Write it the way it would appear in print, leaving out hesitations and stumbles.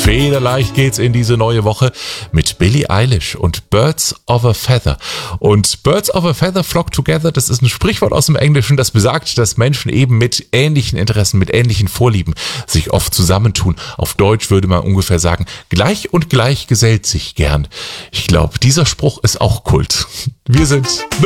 Federleicht geht's in diese neue Woche mit Billie Eilish und Birds of a Feather. Und Birds of a Feather flock together, das ist ein Sprichwort aus dem Englischen, das besagt, dass Menschen eben mit ähnlichen Interessen, mit ähnlichen Vorlieben sich oft zusammentun. Auf Deutsch würde man ungefähr sagen, gleich und gleich gesellt sich gern. Ich glaube, dieser Spruch ist auch Kult. Wir sind